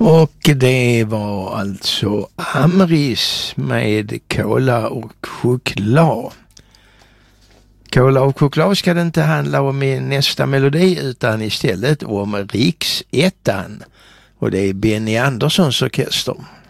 Och det var alltså Amris med Cola och choklad. Cola och choklad ska det inte handla om i nästa melodi utan istället om Riksettan. Och det är Benny Anderssons orkester.